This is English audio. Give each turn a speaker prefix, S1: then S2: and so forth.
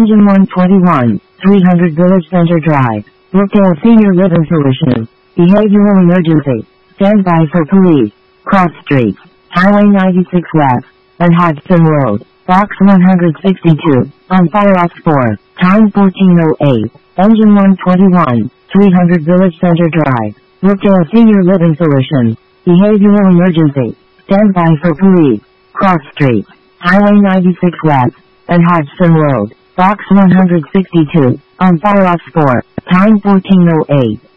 S1: Engine 121, 300 Village Center Drive. Brookdale Senior Living Solutions. Behavioral emergency. Standby for police. Cross Street. Highway 96 West. And Hodgson Road. Box 162. On fire at 4. Time 14:08. Engine 121, 300 Village Center Drive. Brookdale Senior Living Solutions. Behavioral emergency. Standby for police. Cross Street. Highway 96 West. And Hodgson Road. Box 162. On fire at 4. Time 14:08.